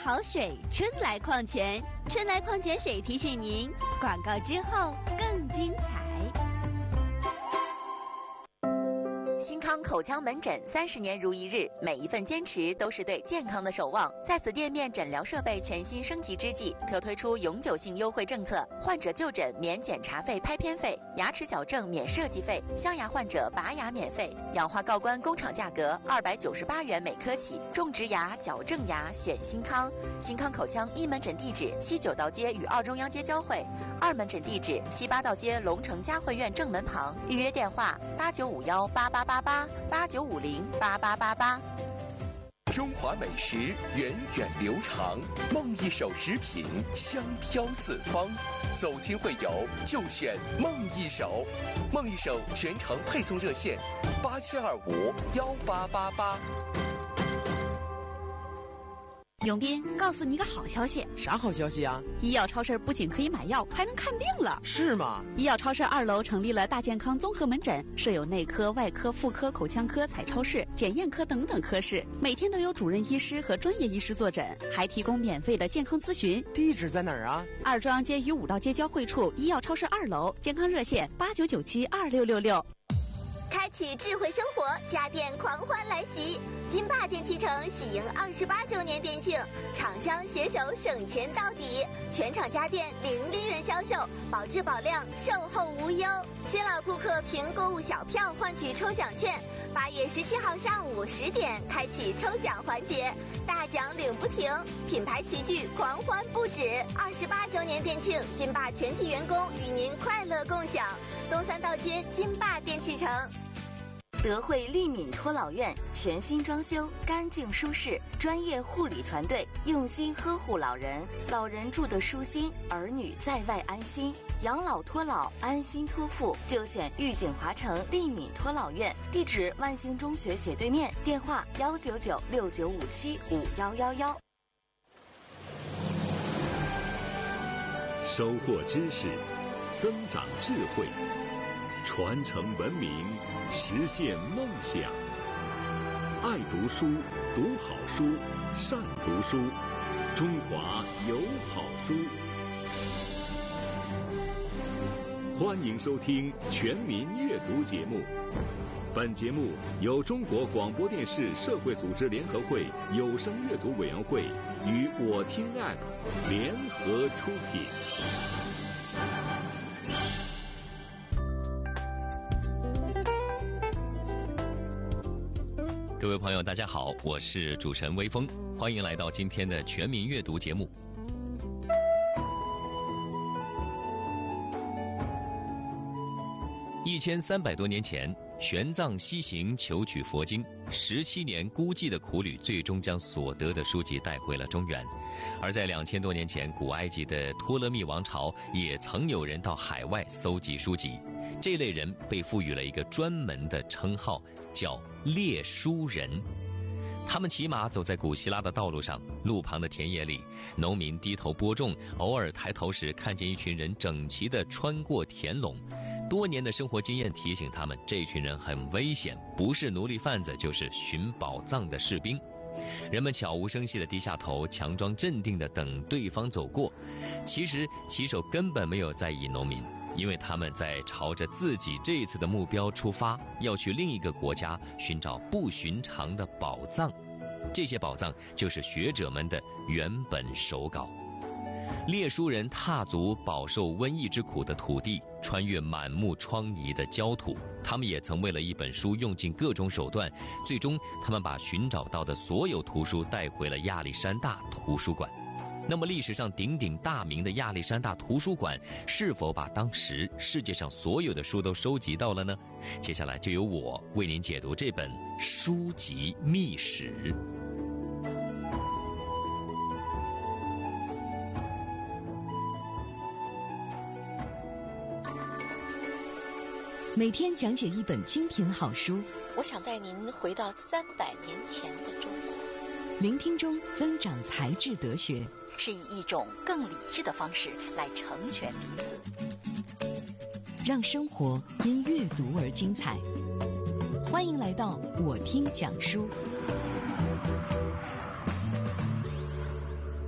好水春来矿泉，春来矿泉水提醒您，广告之后更精彩。 新康口腔门诊30年如一日，每一份坚持都是对健康的守望。在此店面诊疗设备全新升级之际，特推出永久性优惠政策：患者就诊免检查费、拍片费，牙齿矫正免设计费，镶牙患者拔牙免费，氧化锆关工厂价格298元每颗起，种植牙、矫正牙选新康。新康口腔一门诊地址西九道街与2中央街交汇，2门诊地址西八道街龙城嘉汇苑正门旁，预约电话8951888889508888。 中华美食源远流长，梦一手食品香飘四方。走亲会友就选梦一手，梦一手全程配送热线87251888。 永斌，告诉你一个好消息。 啥好消息啊？ 医药超市不仅可以买药，还能看病了。 是吗？ 医药超市2楼成立了大健康综合门诊，设有内科、外科、妇科、口腔科、彩超室、检验科等等科室，每天都有主任医师和专业医师坐诊，还提供免费的健康咨询。 地址在哪儿啊 ？2中央街与5道街交汇处，医药超市2楼，健康热线89972666。 开启智慧生活，家电狂欢来袭！金霸电器城喜迎28周年店庆，厂商携手省钱到底，全场家电零利润销售，保质保量，售后无忧。新老顾客凭购物小票换取抽奖券，8月17号上午10点开启抽奖环节，大奖领不停，品牌齐聚，狂欢不止。28周年店庆，金霸全体员工与您快乐共享。东3道街金霸电器城。 德惠利敏托老院全新装修，干净舒适，专业护理团队用心呵护老人，老人住得舒心，儿女在外安心。养老托老，安心托付，就选玉景华城利敏托老院，地址万兴中学斜对面，电话19969575111。 收获知识，增长智慧，传承文明，实现梦想。爱读书，读好书，善读书，中华有好书。欢迎收听全民阅读节目。本节目由中国广播电视社会组织联合会有声阅读委员会与我听 App 联合出品。 各位朋友大家好，我是主持人微风，欢迎来到今天的全民阅读节目。1300多年前，玄奘西行求取佛经，17年孤寂的苦旅，最终将所得的书籍带回了中原。而在2000多年前，古埃及的托勒密王朝也曾有人到海外搜集书籍，这类人被赋予了一个专门的称号，叫猎书人。他们骑马走在古希腊的道路上，路旁的田野里，农民低头播种，偶尔抬头时看见一群人整齐地穿过田垄。多年的生活经验提醒他们，这群人很危险，不是奴隶贩子，就是寻宝藏的士兵。人们悄无声息地低下头，强装镇定地等对方走过。其实骑手根本没有在意农民，因为他们在朝着自己这一次的目标出发，要去另一个国家寻找不寻常的宝藏。这些宝藏就是学者们的原本手稿。猎书人踏足饱受瘟疫之苦的土地，穿越满目疮痍的焦土，他们也曾为了一本书用尽各种手段，最终他们把寻找到的所有图书带回了亚历山大图书馆。那么历史上鼎鼎大名的亚历山大图书馆是否把当时世界上所有的书都收集到了呢？接下来就由我为您解读这本书籍秘史。 每天讲解一本精品好书， 我想带您回到300年前的中国。 聆听中增长才智德学， 是以一种更理智的方式来成全彼此， 让生活因阅读而精彩。欢迎来到我听讲书。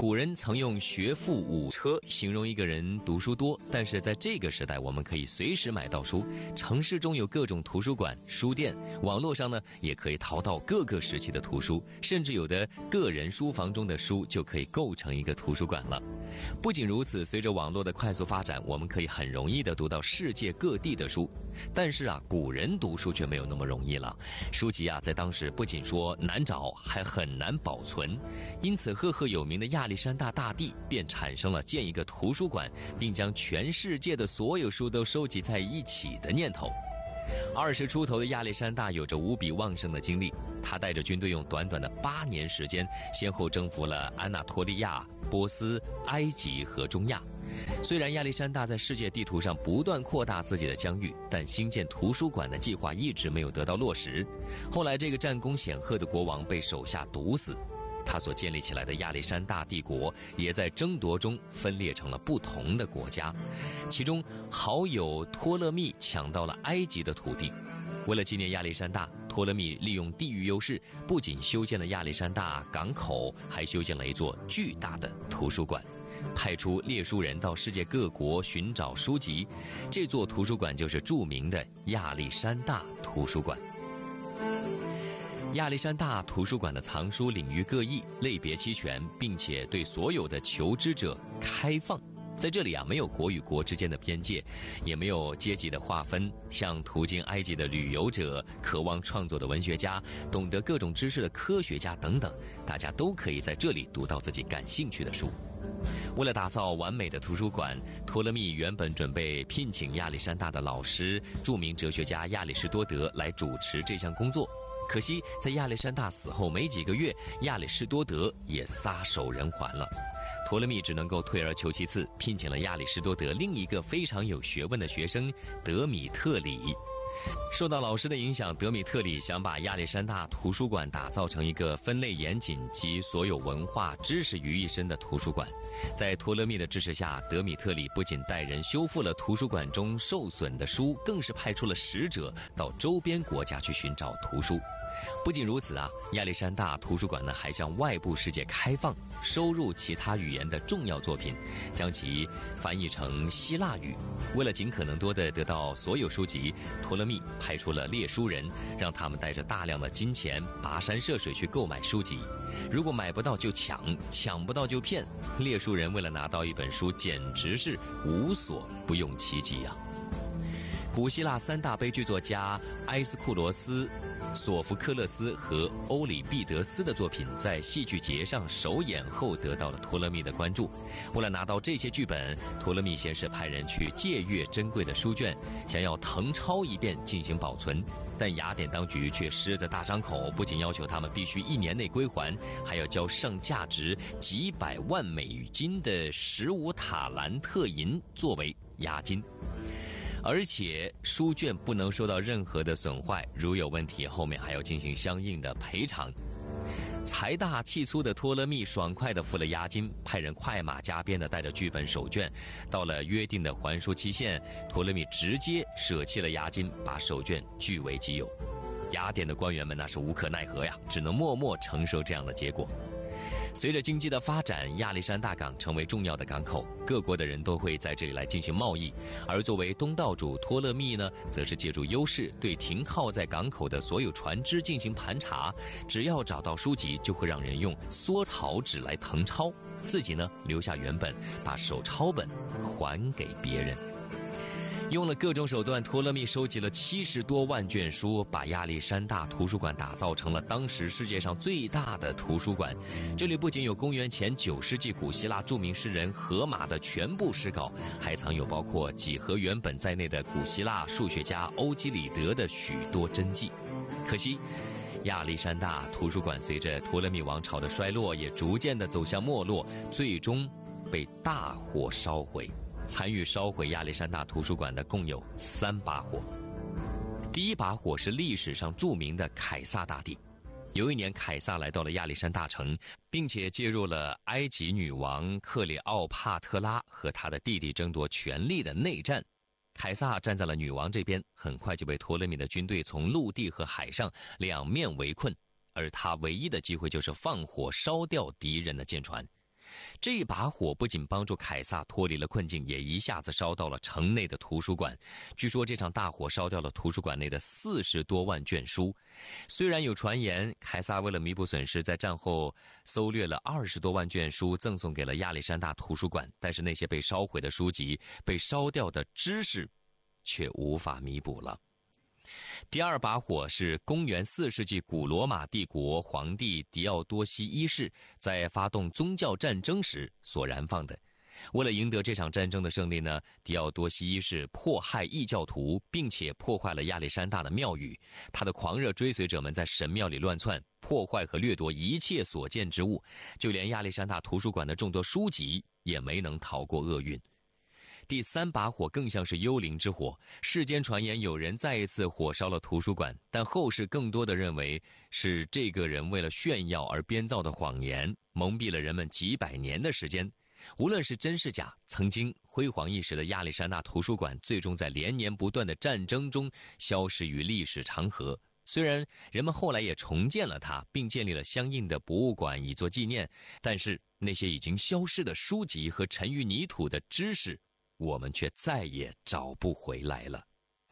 古人曾用学富五车形容一个人读书多，但是在这个时代，我们可以随时买到书。城市中有各种图书馆、书店，网络上呢也可以淘到各个时期的图书，甚至有的个人书房中的书就可以构成一个图书馆了。不仅如此，随着网络的快速发展，我们可以很容易地读到世界各地的书。但是古人读书却没有那么容易了。书籍在当时不仅说难找，还很难保存。因此，赫赫有名的亚历山大大帝便产生了建一个图书馆，并将全世界的所有书都收集在一起的念头。20出头的亚历山大有着无比旺盛的精力，他带着军队用短短的8年时间，先后征服了安纳托利亚、波斯、埃及和中亚。虽然亚历山大在世界地图上不断扩大自己的疆域，但兴建图书馆的计划一直没有得到落实。后来，这个战功显赫的国王被手下毒死，他所建立起来的亚历山大帝国也在争夺中分裂成了不同的国家。其中，好友托勒密抢到了埃及的土地。为了纪念亚历山大，托勒密利用地域优势，不仅修建了亚历山大港口，还修建了一座巨大的图书馆，派出猎书人到世界各国寻找书籍。这座图书馆就是著名的亚历山大图书馆。亚历山大图书馆的藏书领域各异，类别齐全，并且对所有的求知者开放。在这里没有国与国之间的边界，也没有阶级的划分。像途经埃及的旅游者、渴望创作的文学家、懂得各种知识的科学家等等，大家都可以在这里读到自己感兴趣的书。为了打造完美的图书馆，托勒密原本准备聘请亚历山大的老师、著名哲学家亚里士多德来主持这项工作。可惜，在亚历山大死后没几个月，亚里士多德也撒手人寰了。托勒密只能够退而求其次，聘请了亚里士多德另一个非常有学问的学生德米特里。受到老师的影响，德米特里想把亚历山大图书馆打造成一个分类严谨及所有文化知识于一身的图书馆。在托勒密的支持下，德米特里不仅带人修复了图书馆中受损的书，更是派出了使者到周边国家去寻找图书。不仅如此亚历山大图书馆呢还向外部世界开放，收入其他语言的重要作品，将其翻译成希腊语。为了尽可能多地得到所有书籍，托勒密派出了猎书人，让他们带着大量的金钱跋山涉水去购买书籍。如果买不到就抢，抢不到就骗。猎书人为了拿到一本书，简直是无所不用其极古希腊3大悲剧作家埃斯库罗斯、索福克勒斯和欧里庇得斯的作品在戏剧节上首演后得到了托勒密的关注。为了拿到这些剧本，托勒密先是派人去借阅珍贵的书卷，想要誊抄一遍进行保存。但雅典当局却狮子大张口，不仅要求他们必须1年内归还，还要交上价值几百万美金的15塔兰特银作为押金。而且书卷不能受到任何的损坏，如有问题，后面还要进行相应的赔偿。财大气粗的托勒密爽快地付了押金，派人快马加鞭地带着剧本手卷。到了约定的还书期限，托勒密直接舍弃了押金，把手卷据为己有。雅典的官员们那是无可奈何呀，只能默默承受这样的结果。随着经济的发展，亚历山大港成为重要的港口，各国的人都会在这里来进行贸易。而作为东道主托勒密呢，则是借助优势对停靠在港口的所有船只进行盘查，只要找到书籍，就会让人用缩草纸来誊抄，自己呢留下原本，把手抄本还给别人。用了各种手段，托勒密收集了70多万卷书，把亚历山大图书馆打造成了当时世界上最大的图书馆。这里不仅有公元前9世纪古希腊著名诗人荷马的全部诗稿，还藏有包括几何原本在内的古希腊数学家欧几里得的许多真迹。可惜亚历山大图书馆随着托勒密王朝的衰落，也逐渐地走向没落，最终被大火烧毁。参与烧毁亚历山大图书馆的共有3把火。第一把火是历史上著名的凯撒大帝。有一年，凯撒来到了亚历山大城，并且介入了埃及女王克里奥帕特拉和他的弟弟争夺权力的内战。凯撒站在了女王这边，很快就被托勒密的军队从陆地和海上两面围困，而他唯一的机会就是放火烧掉敌人的舰船。 这一把火不仅帮助凯撒脱离了困境，也一下子烧到了城内的图书馆。据说这场大火烧掉了图书馆内的40多万卷书。虽然有传言凯撒为了弥补损失，在战后搜掠了20多万卷书赠送给了亚历山大图书馆，但是那些被烧毁的书籍、被烧掉的知识却无法弥补了。第二把火是公元4世纪古罗马帝国皇帝狄奥多西一世在发动宗教战争时所燃放的。为了赢得这场战争的胜利呢，狄奥多西一世迫害异教徒，并且破坏了亚历山大的庙宇。他的狂热追随者们在神庙里乱窜，破坏和掠夺一切所见之物，就连亚历山大图书馆的众多书籍也没能逃过厄运。第三把火更像是幽灵之火，世间传言有人再一次火烧了图书馆，但后世更多的认为是这个人为了炫耀而编造的谎言，蒙蔽了人们几百年的时间。无论是真是假，曾经辉煌一时的亚历山大图书馆最终在连年不断的战争中消失于历史长河。虽然人们后来也重建了它，并建立了相应的博物馆以作纪念，但是那些已经消失的书籍和沉于泥土的知识，我们却再也找不回来了。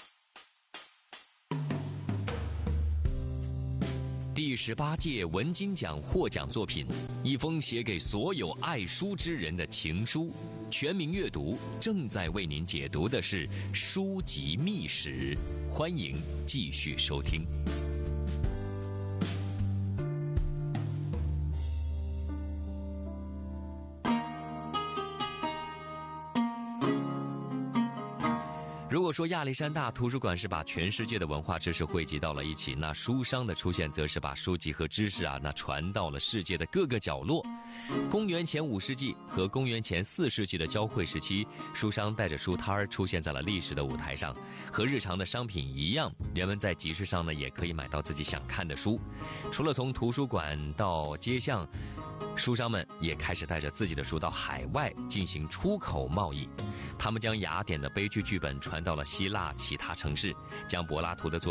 第18届文津奖获奖作品，一封写给所有爱书之人的情书。全民阅读正在为您解读的是书籍秘史，欢迎继续收听。如果说亚历山大图书馆是把全世界的文化知识汇集到了一起，那书商的出现则是把书籍和知识那传到了世界的各个角落。公元前5世纪和公元前4世纪的交汇时期，书商带着书摊儿出现在了历史的舞台上。和日常的商品一样，人们在集市上呢也可以买到自己想看的书。除了从图书馆到街巷，书商们也开始带着自己的书到海外进行出口贸易。他们将雅典的悲剧剧本传到了希腊其他城市，将柏拉图的作